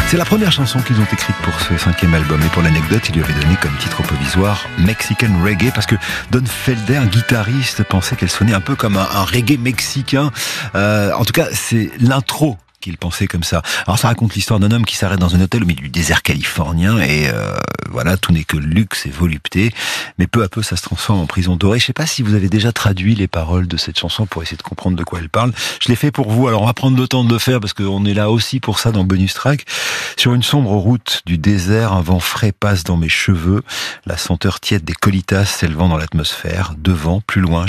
C'est la première chanson qu'ils ont écrite pour ce 5e album. Et pour l'anecdote, il lui avait donné comme titre provisoire Mexican Reggae, parce que Don Felder, guitariste, pensait qu'elle sonnait un peu comme un reggae mexicain. En tout cas, c'est l'intro qu'il pensait comme ça. Alors ça raconte l'histoire d'un homme qui s'arrête dans un hôtel au milieu du désert californien et voilà, tout n'est que luxe et volupté, mais peu à peu ça se transforme en prison dorée. Je sais pas si vous avez déjà traduit les paroles de cette chanson pour essayer de comprendre de quoi elle parle. Je l'ai fait pour vous, alors on va prendre le temps de le faire parce qu'on est là aussi pour ça dans Bonus Track. Sur une sombre route du désert, un vent frais passe dans mes cheveux, la senteur tiède des colitas s'élevant dans l'atmosphère, devant, plus loin,